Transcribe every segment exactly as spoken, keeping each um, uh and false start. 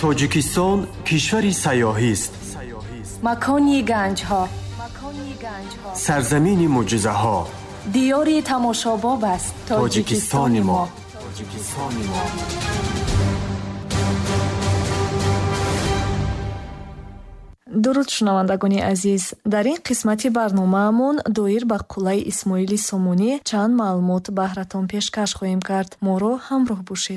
توجیکستان کشوری سیاحی است. مکانی گنج ها، سرزمین معجزه ها، دیاری تماشاباب است. تاجیکستان ما. дуруд шунавандагони азиз, дар ин қисмати барномаамон доир ба қуллаи исмоили сомонӣ чанд маълумот баҳратон пешкаш хоҳем кард. моро ҳамроҳ бошед.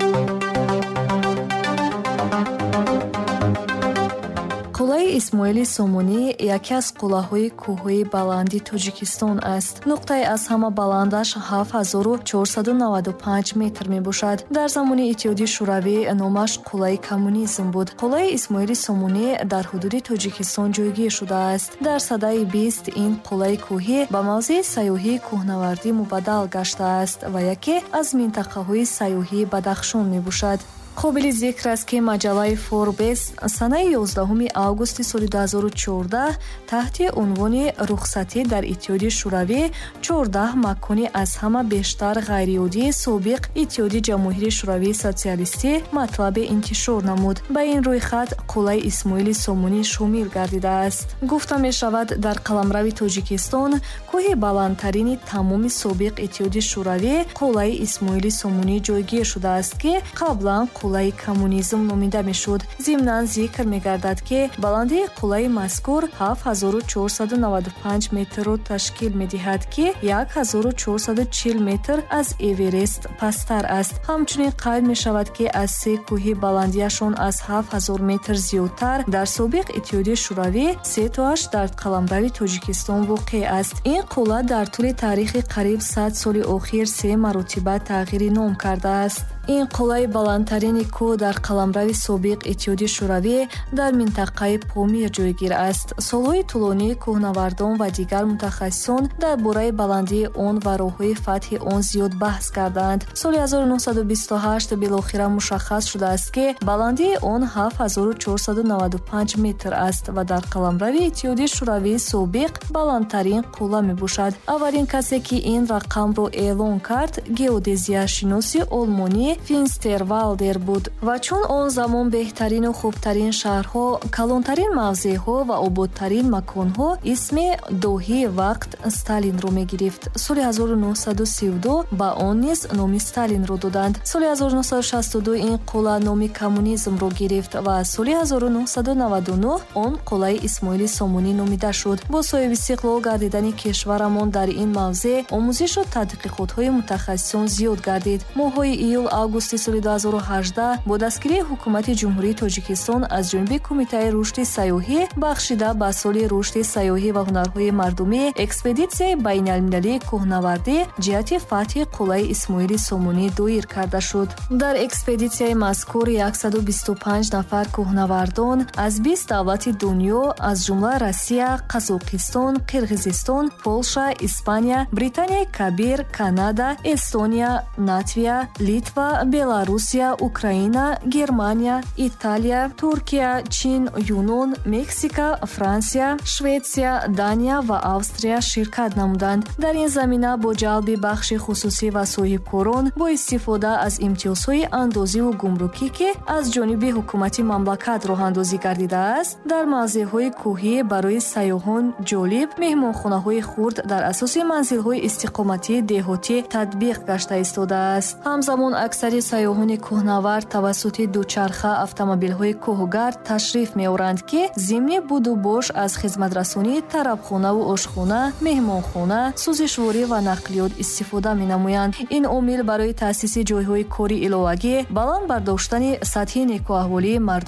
қуллаи исмоили сомонӣ яке аз қуллаҳои кӯҳҳои баланди тоҷикистон аст. нуқтаи аз ҳама баландаш ҳафт ҳазору чорсаду наваду панҷ метр мебошад. дар замони иттиҳоди шӯравӣ номаш қуллаи коммунизм буд. қуллаи исмоили сомонӣ дар ҳудуди тоҷикистон ҷойгир шудааст. дар садаи бист ин қуллаи кӯҳӣ ба мавзеи сайёҳии кӯҳнавардӣ мубаддал гаштааст ва яке аз минтақаҳои сайёҳии бадахшон мебошад. қобили зикр аст, ки маҷаллаи Forbes санаи ёздаҳуми августи соли ду ҳазору чордаҳ таҳти унвони рухсатӣ дар иттиҳоди шӯравӣ чордаҳ макони аз ҳама бештар ғайриоддии собиқ иттиҳоди ҷамоҳири шӯравии социалистӣ матлабе интишор намуд. ба ин рӯйхат қуллаи исмоили сомонӣ шомил гардидааст. гуфта мешавад, дар қаламрави тоҷикистон кӯҳи баландтарини тамоми собиқ иттиҳоди шӯравӣ қуллаи исмоили сомонӣ ҷойгир шудааст, ки қаблан қуллаи коммунизм номида мешуд. зимнан зикр мегардад, ки баландии қуллаи мазкур ҳафт ҳазору чорсаду наваду панҷ метрро ташкил медиҳад, ки як ҳазору чорсаду чил метр аз Эверест пасттар аст. ҳамчунин қайд мешавад, ки аз се кӯҳи баландияшон аз ҳафт ҳазор метр зиёдтар дар собиқ иттиҳоди шӯравӣ сетоаш дар қаламрави тоҷикистон воқеъ аст. ин қулла дар тӯли таърихи қариб сад соли охир се маротиба тағйири ном кардааст. ин қуллаи баландтарини кӯҳ дар қаламрави собиқ иттиҳоди шӯравӣ дар минтақаи Помир ҷойгир аст. солҳои тӯлонии кӯҳнавардон ва дигар мутахассисон дар бораи баландии он ва роҳҳои фатҳи он зиёд баҳс карданд. соли ҳазору нуҳсаду бисту ҳашт билохира мушаххас шудааст, ки баландии он ҳафт ҳазору чорсаду наваду панҷ метр аст ва дар қаламрави иттиҳоди шӯравии собиқ баландтарин қулла мебошад. аввалин касе, ки ин рақамро эълон кард, геодезияшиноси олмонӣ Финстервалдер буд ва чун он замон беҳтарину хубтарин шаҳрҳо, калонтарин мавзеъҳо ва ободтарин маконҳо исми доҳии вақт Сталинро мегирифт. соли ҳазору нуҳсаду сию ду ба он низ номи Сталинро доданд. соли ҳазору нуҳсаду шасту ду ин қулла номи коммунизмро гирифт ва соли ҳазору нуҳсаду наваду нӯҳ он қуллаи исмоили сомонӣ номида шуд. бо соҳиби истиқлол гардидани кишварамон дар ин мавзеъ омӯзишу тадқиқотҳои мутахассисон зиёд гардид. моҳҳои июл августи соли ду ҳазору ҳаждаҳ бо дастгирии ҳукумати ҷумҳурии Тоҷикистон аз ҷониби Кумитаи рушди сайёҳӣ бахшида ба соли рушди сайёҳӣ ва ҳунарҳои мардумӣ экспедитсияи байналмилалии кӯҳнавардӣ ҷиҳати фатҳи қуллаи исмоили сомонӣ доир карда шуд. дар экспедитсияи мазкур яксаду бисту панҷ нафар кӯҳнавардон аз бист давлати дунё аз ҷумла Россия, Қазоқистон, Қирғизистон, Полша, Испания, Британияи Кабир, Канада, Эстония, Латвия, Литва, Беларусия, Украина, Германия, Италия, Туркия, Чин, Юнон, Мексика, Франсия, Шветсия, Дания ва Австрия ширкат намуданд. дар ин замина бо ҷалби бахши хусусӣ ва соҳибкорон бо истифода аз имтиёзҳои андозиву гумрукӣ, ки аз ҷониби ҳукумати мамлакат роҳандозӣ гардидааст, дар мавзеъҳои кӯҳӣ барои сайёҳон ҷолиб меҳмонхонаҳои хурд дар асоси манзилҳои истиқоматии деҳотӣ татбиқ гашта истодааст. ҳамзамон аксари сайёҳони кӯҳнавард тавассути дучарха автомобилҳои кӯҳгард ташриф меоранд, ки зимни буду бош аз хизматрасонии тарабхонаву ошхона, меҳмонхона, сӯзишворӣ ва нақлиёт истифода менамоянд. ин омил барои таъсиси ҷойҳои кори иловагӣ баланд бардоштани сатҳи некуаҳволии мардум